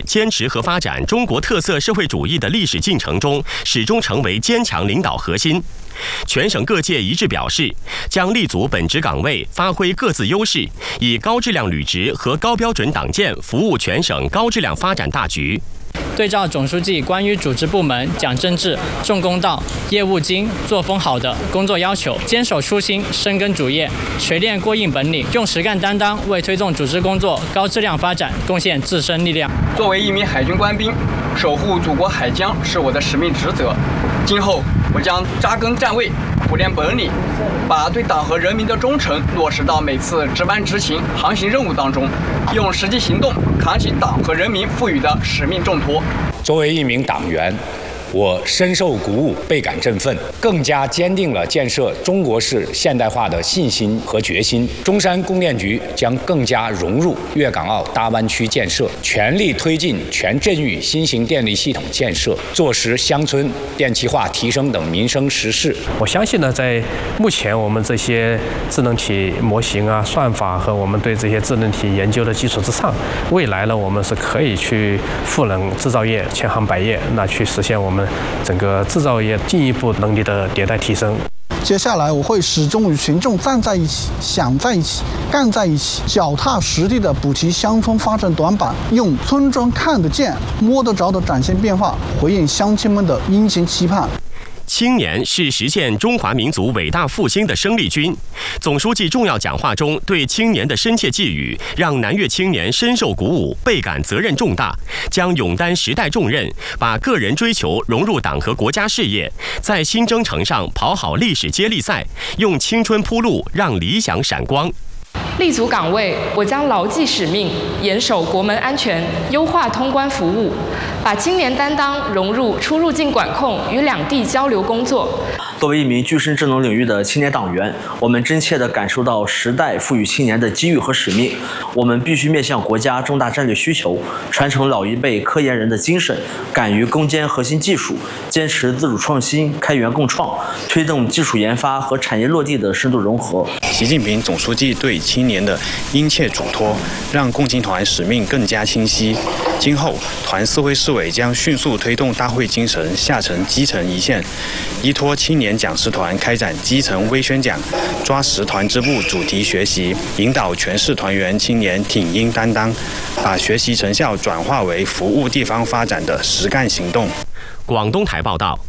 坚持和发展中国特色社会主义的历史进程中，始终成为坚强领导核心。全省各界一致表示，将立足本职岗位，发挥各自优势，以高质量履职和高标准党建服务全省高质量发展大局。 对照总书记关于组织部门讲政治、重公道、业务精、作风好的工作要求，坚守初心，深耕主业，锤炼过硬本领，用实干担当为推动组织工作高质量发展贡献自身力量。 作为一名海军官兵，守护祖国海疆是我的使命职责。今后我将扎根站位，苦练本领，把对党和人民的忠诚落实到每次值班执勤、航行任务当中，用实际行动扛起党和人民赋予的使命重托。 作为一名党员，我深受鼓舞，倍感振奋，更加坚定了建设中国式现代化的信心和决心。中山供电局将更加融入粤港澳大湾区建设，全力推进全镇域新型电力系统建设，做实乡村电气化提升等民生实事。 我相信呢，在目前我们这些智能体模型啊、算法和我们对这些智能体研究的基础之上，未来呢，我们是可以去赋能制造业千行百业，那去实现我们整个制造业进一步能力的迭代提升。 接下来我会始终与群众站在一起，想在一起，干在一起，脚踏实地地补齐乡村发展短板，用村庄看得见、摸得着的展现变化，回应乡亲们的殷勤期盼。 青年是实现中华民族伟大复兴的生力军。总书记重要讲话中对青年的深切寄语，让南粤青年深受鼓舞，倍感责任重大，将勇担时代重任，把个人追求融入党和国家事业，在新征程上跑好历史接力赛，用青春铺路，让理想闪光。 立足岗位，我将牢记使命，严守国门安全，优化通关服务，把青年担当融入出入境管控与两地交流工作。 作为一名居身智能领域的青年党员，我们真切地感受到时代赋予青年的机遇和使命。我们必须面向国家重大战略需求，传承老一辈科研人的精神，敢于攻坚核心技术，坚持自主创新、开源共创，推动技术研发和产业落地的深度融合。 习近平总书记对青年的殷切嘱托，让共青团使命更加清晰。今后，团市会市委将迅速推动大会精神下沉基层一线，依托青年讲师团开展基层微宣讲，抓实团支部主题学习，引导全市团员青年挺膺担当，把学习成效转化为服务地方发展的实干行动。 广东台报道。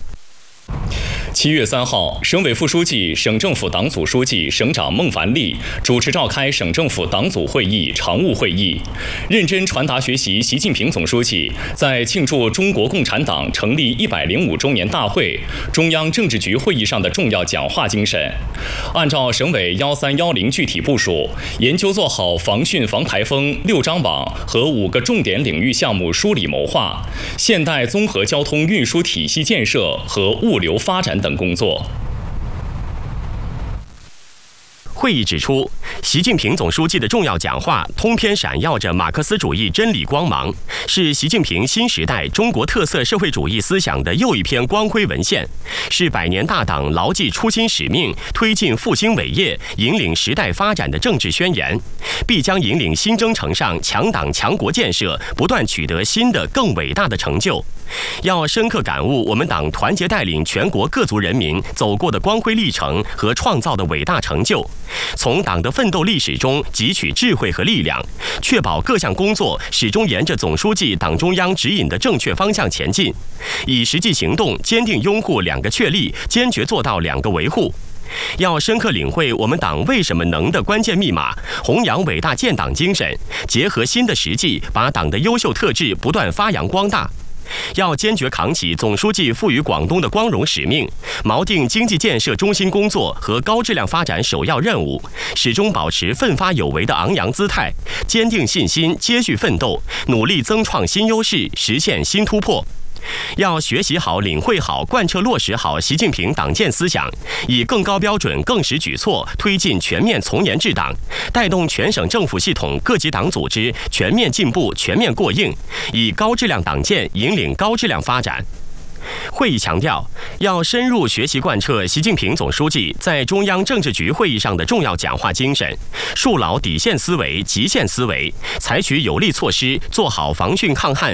7月3号，省委副书记、省政府党组书记、省长孟凡利主持召开省政府党组会议常务会议，认真传达学习习近平总书记在庆祝中国共产党成立105周年大会、中央政治局会议上的重要讲话精神，按照省委1310具体部署，研究做好防汛防台风6张网和5个重点领域项目梳理谋划、现代综合交通运输体系建设和物流发展等工作。 会议指出，习近平总书记的重要讲话通篇闪耀着马克思主义真理光芒，是习近平新时代中国特色社会主义思想的又一篇光辉文献，是百年大党牢记初心使命、推进复兴伟业、引领时代发展的政治宣言，必将引领新征程上强党强国建设不断取得新的更伟大的成就。要深刻感悟我们党团结带领全国各族人民走过的光辉历程和创造的伟大成就，从党的奋斗历史中汲取智慧和力量，确保各项工作始终沿着总书记、党中央指引的正确方向前进，以实际行动坚定拥护2个确立，坚决做到2个维护。要深刻领会我们党为什么能的关键密码，弘扬伟大建党精神，结合新的实际，把党的优秀特质不断发扬光大。要坚决扛起总书记赋予广东的光荣使命，锚定经济建设中心工作和高质量发展首要任务，始终保持奋发有为的昂扬姿态，坚定信心，接续奋斗，努力增创新优势，实现新突破。要学习好、领会好、贯彻落实好习近平党建思想，以更高标准、更实举措推进全面从严治党，带动全省政府系统各级党组织全面进步、全面过硬，以高质量党建引领高质量发展。会议强调，要深入学习贯彻习近平总书记在中央政治局会议上的重要讲话精神，树牢底线思维、极限思维，采取有力措施，做好防汛抗旱、